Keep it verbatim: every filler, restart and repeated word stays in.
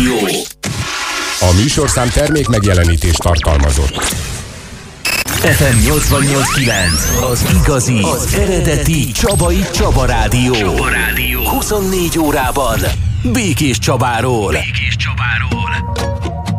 Rádió. A műsorszám termék megjelenítést tartalmazott. ef em nyolcvannyolc kilenc, az igazi, az eredeti Csabai Csaba Rádió. Csaba Rádió. huszonnégy órában Békés Csabáról. Békés